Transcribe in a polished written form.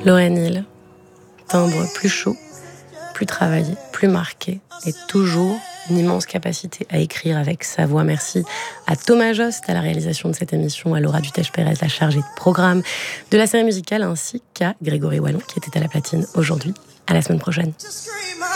Lorraine Hill, timbre plus chaud, plus travaillé, plus marqué, et toujours une immense capacité à écrire avec sa voix. Merci à Thomas Jost à la réalisation de cette émission, à Laura Dutèche-Pérez, la chargée de programme de la série musicale, ainsi qu'à Grégory Wallon qui était à la platine aujourd'hui. À la semaine prochaine.